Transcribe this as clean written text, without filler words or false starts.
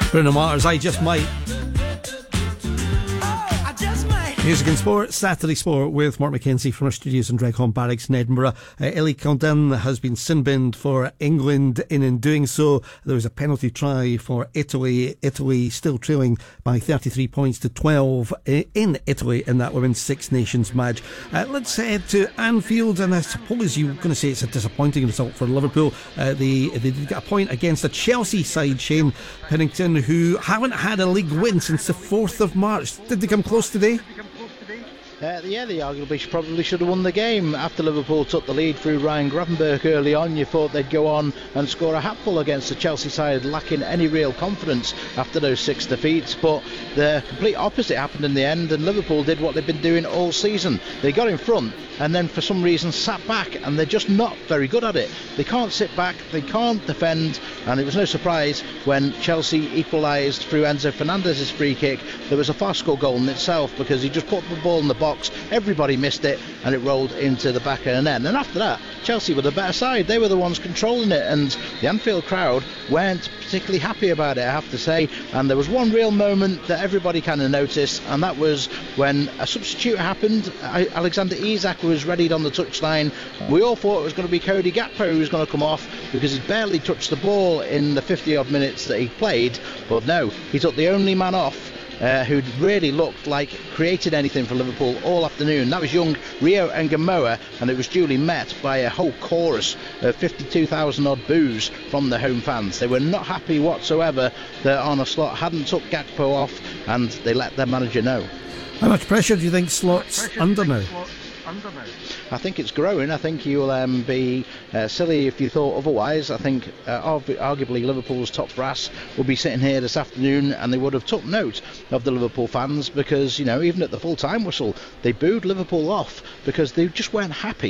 Bruno Mars, I Just Might. Music and Sport, Saturday Sport with Mark Mackenzie from our studios in Dreghorn Barracks in Edinburgh. Ellie Condon has been sin-binned for England, and in doing so there was a penalty try for Italy. Italy still trailing by 33 points to 12 in Italy in that Women's Six Nations match. Let's head to Anfield, and I suppose you're going to say it's a disappointing result for Liverpool. They did get a point against the Chelsea side, Shane Pennington, who haven't had a league win since the 4th of March. Did they come close today? Yeah, they arguably probably should have won the game. After Liverpool took the lead through Ryan Gravenberch early on, you thought they'd go on and score a hatful against the Chelsea side, lacking any real confidence after those 6 defeats. But the complete opposite happened in the end, and Liverpool did what they've been doing all season. They got in front and then for some reason sat back, and they're just not very good at it. They can't sit back, they can't defend, and it was no surprise when Chelsea equalised through Enzo Fernandez's free kick. There was a fast score goal in itself because he just put the ball in the box, everybody missed it, and it rolled into the back of the net. And after that, Chelsea were the better side. They were the ones controlling it, and the Anfield crowd weren't particularly happy about it, I have to say. And there was one real moment that everybody kind of noticed, and that was when a substitute happened. Alexander Isak was readied on the touchline. We all thought it was going to be Cody Gakpo who was going to come off because he barely touched the ball in the 50 odd minutes that he played, but no, he took the only man off who'd really looked like created anything for Liverpool all afternoon. That was young Rio Ngamoa, and it was duly met by a whole chorus of 52,000 odd boos from the home fans. They were not happy whatsoever that Arne Slot hadn't took Gakpo off, and they let their manager know. How much pressure do you think Slot's under now? I think it's growing. I think you'll be silly if you thought otherwise. I think arguably Liverpool's top brass will be sitting here this afternoon, and they would have took note of the Liverpool fans because, you know, even at the full time whistle they booed Liverpool off because they just weren't happy